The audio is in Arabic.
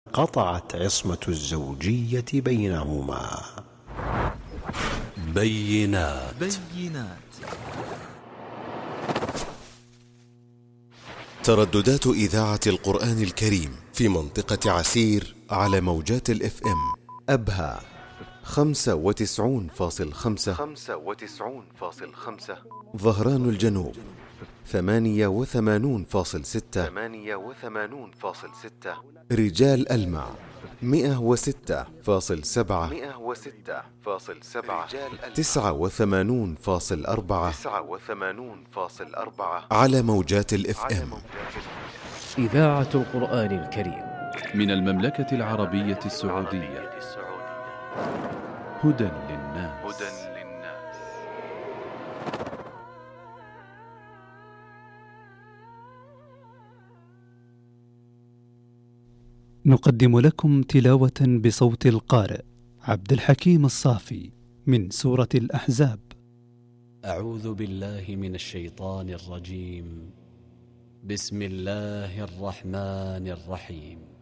قطعت عصمة الزوجية بينهما. بينات. ترددات إذاعة القرآن الكريم في منطقة عسير على موجات الإف إم: أبها 95.5، ظهران الجنوب 88.6، رجال ألمع 106.7، 89.4 على موجات الإف إم. إذاعة القرآن الكريم من المملكة العربية السعودية. هدى للناس. نقدم لكم تلاوة بصوت القارئ عبد الحكيم الصافي من سورة الأحزاب. أعوذ بالله من الشيطان الرجيم. بسم الله الرحمن الرحيم.